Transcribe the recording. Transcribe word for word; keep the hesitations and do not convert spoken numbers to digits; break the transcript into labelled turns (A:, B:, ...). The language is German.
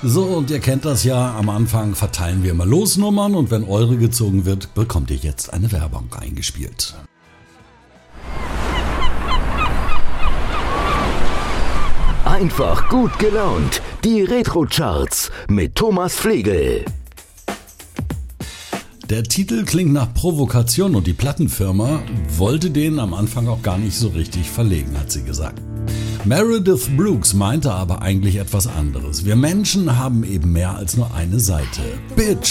A: So, und ihr kennt das ja, am Anfang verteilen wir immer Losnummern und wenn eure gezogen wird, bekommt ihr jetzt eine Werbung eingespielt.
B: Einfach gut gelaunt. Die Retro-Charts mit Thomas Flegel.
A: Der Titel klingt nach Provokation und die Plattenfirma wollte den am Anfang auch gar nicht so richtig verlegen, hat sie gesagt. Meredith Brooks meinte aber eigentlich etwas anderes. Wir Menschen haben eben mehr als nur eine Seite. Bitch